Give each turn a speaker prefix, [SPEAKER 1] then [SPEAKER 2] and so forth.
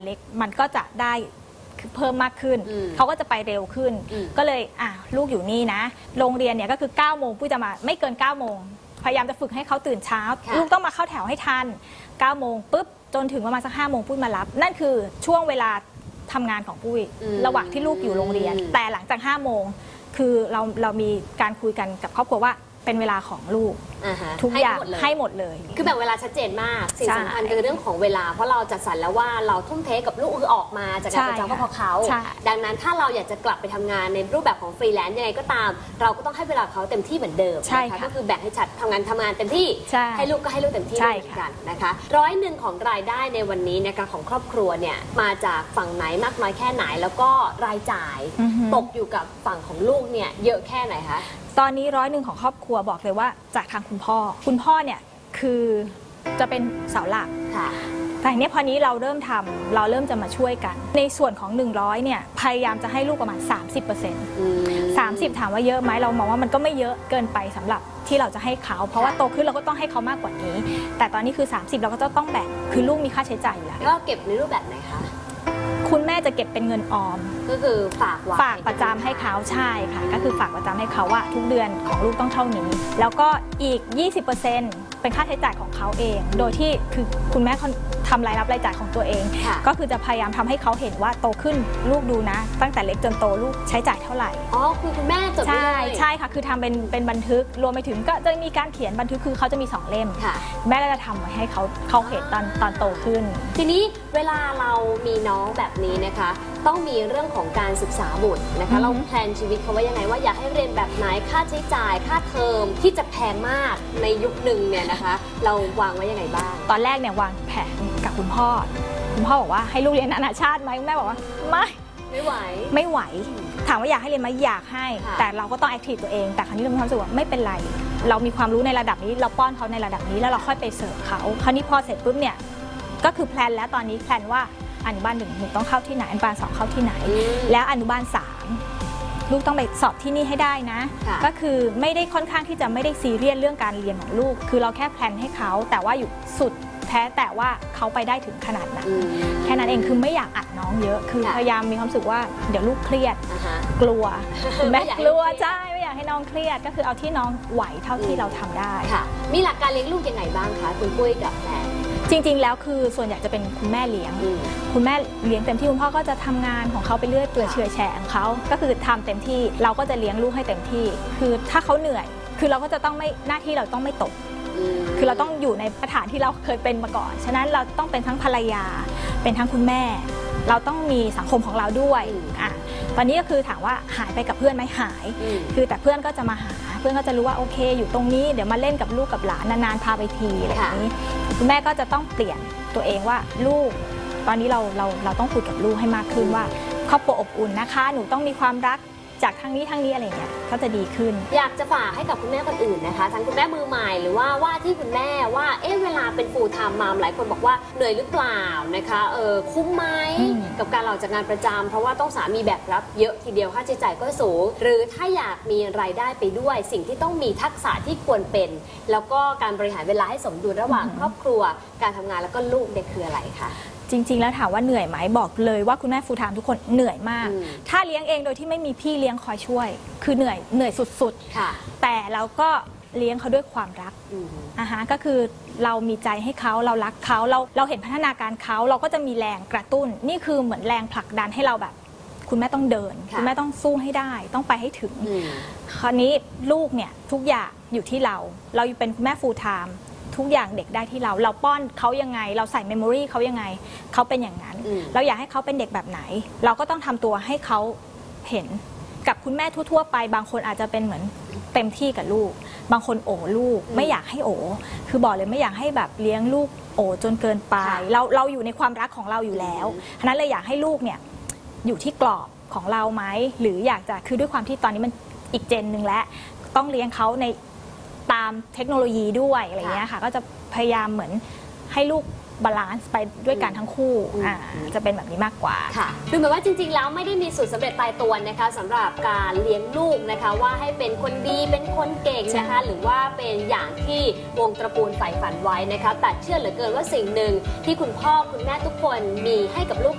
[SPEAKER 1] เล็กมันก็จะได้เพิ่มมากขึ้นเขาก็จะไปเร็วขึ้นก็เลยลูกอยู่นี่นะโรงเรียนเนี่ยก็คือ9 โมงปุ้ยจะมาไม่เกิน9 โมงพยายามจะฝึกให้เขาตื่นเช้าลูกต้องมาเข้าแถวให้ทัน9 โมงปุ๊บจนถึงประมาณสัก5 โมงปุ้ยมารับนั่นคือช่วงเวลาทำงานของปุ้ยระหว่างที่ลูกอยู่โรงเรียนแต่หลังจาก5 โมงคือเรามีการคุยกันกับครอบครัวว่าเป็นเวลาของลูกทุกอย่างให้หมดเลย
[SPEAKER 2] คือแบ่งเวลาชัดเจนมากสิ่งสำคัญคือเรื่องของเวลาเพราะเราจัดสรรแล้วว่าเราทุ่มเทกับลูกออกมาจากการประจำก็เพราะเขาดังนั้นถ้าเราอยากจะกลับไปทำงานในรูปแบบของฟรีแลนซ์ยังไงก็ตามเราก็ต้องให้เวลาเขาเต็มที่เหมือนเดิมนะคะก็คือแบ่งให้ชัดทำงานเต็มที่ให้ลูกก็ให้ลูกเต็มที่เหมือนกันนะคะ100ของรายได้ในวันนี้นะคะของครอบครัวเนี่ยมาจากฝั่งไหนมากน้อยแค่ไหนแล้วก็รายจ่ายตกอยู่กับฝั่งของลูกเนี่ยเยอะแค่ไหนคะ
[SPEAKER 1] ตอนนี้100ของครอบครัวบอกเลยว่าจากทางคุณพ่อเนี่ยคือจะเป็นเสาหลักแต่เนี้ยพอนี้เราเริ่มจะมาช่วยกันในส่วนของ100เนี่ยพยายามจะให้ลูกประมาณ 30% ถามว่าเยอะไหมเรามองว่ามันก็ไม่เยอะเกินไปสำหรับที่เราจะให้เขาเพราะว่าโตขึ้นเราก็ต้องให้เขามากกว่านี้แต่ตอนนี้คือ30เราก็จะต้องแบ่งคือลูกมีค่าใช้จ่ายอยู่แล้ว
[SPEAKER 2] ก็เก็บในรูปแบบไหนคะ
[SPEAKER 1] คุณแม่จะเก็บเป็นเงินออม
[SPEAKER 2] ก็คือฝาก
[SPEAKER 1] ประจำให้เขาใช่ค่ะก็คือฝากประจำให้เขาว่าทุกเดือนของลูกต้องเท่านี้แล้วก็อีก 20%เป็นค่าใช้จ่ายของเขาเองโดยที่คือคุณแม่ทำรายรับรายจ่ายของตัวเองก็คือจะพยายามทำให้เขาเห็นว่าโตขึ้นลูกดูนะตั้งแต่เล็กจนโตลูกใช้จ่ายเท่าไหร่
[SPEAKER 2] อ๋อคุณแม่จดไว้เลย
[SPEAKER 1] ใช่ค่ะคือทำเป็นบันทึกรวมไปถึงก็จะมีการเขียนบันทึกคือเขาจะมี2 เล่มแม่ก็จะทำไว้ให้เขาเห็นตอนโตขึ้น
[SPEAKER 2] ทีนี้เวลาเรามีน้องแบบนี้นะคะต้องมีเรื่องของการศึกษาบุตรนะคะเราแพลนชีวิตเขาไว้ยังไงว่าอยากให้เรียนแบบไหนค่าใช้จ่ายค่าเทอมที่จะแพงมากในยุคหนึ่งเนี่ยนะคะเราวางไว้ยังไงบ้าง
[SPEAKER 1] ตอนแรกเนี่ยวางแผนกับคุณพ่อบอกว่าให้ลูกเรียนนานาชาติไหมคุณแม่บอกว่า
[SPEAKER 2] ไม่
[SPEAKER 1] ไหวถามว่าอยากให้เรียนไหมอยากให้แต่เราก็ต้องแอคทีฟตัวเองแต่ครั้นี้เรามีความรู้สึกว่าไม่เป็นไรเรามีความรู้ในระดับนี้เราป้อนเขาในระดับนี้แล้วเราค่อยไปเสิร์ฟเขาคราวนี้พอเสร็จปุ๊บเนี่ยก็คือแพลนแล้วตอนนี้แพลนว่าอนุบาล 1หนูต้องเข้าที่ไหนอนุบาล 2เข้าที่ไหนแล้วอนุบาล 3ลูกต้องไปสอบที่นี่ให้ได้นะก็คือไม่ได้ค่อนข้างที่จะไม่ได้ซีเรียสเรื่องการเรียนของลูกคือเราแค่แพลนให้เขาแต่ว่าอยู่สุดแท้แต่ว่าเขาไปได้ถึงขนาดนั้นแค่นั้นเองคือไม่อยากอัดน้องเยอะคือพยายามมีความรู้สึกว่าเดี๋ยวลูกเครียดกลัวแม่กลัวใช่ไม่อยากให้น้องเครียดก็คือเอาที่น้องไหวเท่าที่เราทำได้
[SPEAKER 2] มีหลักการเลี้ยงลูกยังไงบ้างคะคุณปุ้ยกับแพน
[SPEAKER 1] จริงๆแล้วคือส่วนใหญ่จะเป็นคุณแม่เลี้ยงคุณแม่เลี้ยงเต็มที่คุณพ่อก็จะทำงานของเขาไปเรื่อยเปื่อยเฉื่อยแฉะของเขาก็คือทำเต็มที่เราก็จะเลี้ยงลูกให้เต็มที่คือถ้าเขาเหนื่อยคือเราก็จะต้องไม่หน้าที่เราต้องไม่ตกคือเราต้องอยู่ในสถานที่เราเคยเป็นมาก่อนฉะนั้นเราต้องเป็นทั้งภรรยาเป็นทั้งคุณแม่เราต้องมีสังคมของเราด้วยตอนนี้ก็คือถามว่าหายไปกับเพื่อนไหมหายคือแต่เพื่อนก็จะมาหาเพื่อนก็จะรู้ว่าโอเคอยู่ตรงนี้เดี๋ยวมาเล่นกับลูกกับหลานนานๆพาไปทีอะไรอย่างนี้คุณแม่ก็จะต้องเปลี่ยนตัวเองว่าลูกตอนนี้เราต้องคุยกับลูกให้มากขึ้นว่าครอบครัวอบอุ่นนะคะหนูต้องมีความรักจากทางนี้อะไรเงี้ยก็จะดีขึ้น
[SPEAKER 2] อยากจะฝากให้กับคุณแม่คนอื่นนะคะทั้งคุณแม่มือใหม่หรือว่าที่คุณแม่ว่าเวลาเป็นฟูลไทม์มามหลายคนบอกว่าเหนื่อยหรือเปล่านะคะคุ้มไหมกับการออกจากงานประจำเพราะว่าต้องสามีแบกรับเยอะทีเดียวค่าใช้จ่ายก็สูงหรือถ้าอยากมีรายได้ไปด้วยสิ่งที่ต้องมีทักษะที่ควรเป็นแล้วก็การบริหารเวลาให้สมดุลระหว่างครอบครัวการทำงานแล้วก็ลูกเนี่ยคืออะไรคะ
[SPEAKER 1] จริงๆแล้วถามว่าเหนื่อยไหมบอกเลยว่าคุณแม่ฟูลไทม์ทุกคนเหนื่อยมากถ้าเลี้ยงเองโดยที่ไม่มีพี่เลี้ยงคอยช่วยคือเหนื่อยสุดๆแต่เราก็เลี้ยงเขาด้วยความรักก็คือเรามีใจให้เขาเรารักเขาเราเห็นพัฒนาการเขาเราก็จะมีแรงกระตุ้นนี่คือเหมือนแรงผลักดันให้เราแบบคุณแม่ต้องเดินคุณแม่ต้องสู้ให้ได้ต้องไปให้ถึงคราวนี้ลูกเนี่ยทุกอย่างอยู่ที่เราเป็นคุณแม่ฟูลไทม์ทุกอย่างเด็กได้ที่เราป้อนเขายังไงเราใส่เมมโมรีเขายังไงเขาเป็นอย่างนั้นเราอยากให้เขาเป็นเด็กแบบไหนเราก็ต้องทำตัวให้เขาเห็นกับคุณแม่ทั่วๆไปบางคนอาจจะเป็นเหมือนเต็มที่กับลูกบางคนโอลูกไม่อยากให้โอคือบอกเลยไม่อยากให้แบบเลี้ยงลูกโอจนเกินไปเราอยู่ในความรักของเราอยู่แล้วฉะนั้นเลยอยากให้ลูกเนี่ยอยู่ที่กรอบของเราไหมหรืออยากจะคือด้วยความที่ตอนนี้มันอีกเจนหนึ่งแล้วต้องเลี้ยงเขาในตามเทคโนโลยีด้วยอะไรเงี้ยค่ะก็จะพยายามเหมือนให้ลูกบาลานซ์ไปด้วยกันทั้งคู่จะเป็นแบบนี้มากกว่า
[SPEAKER 2] ค่ะดูเหมือนว่าจริงๆแล้วไม่ได้มีสูตรสำเร็จตายตัวนะคะสำหรับการเลี้ยงลูกนะคะว่าให้เป็นคนดีเป็นคนเก่งนะคะหรือว่าเป็นอย่างที่วงตระกูลใฝ่ฝันไว้นะคะแต่เชื่อเหลือเกินว่าสิ่งหนึ่งที่คุณพ่อคุณแม่ทุกคนมีให้กับลูก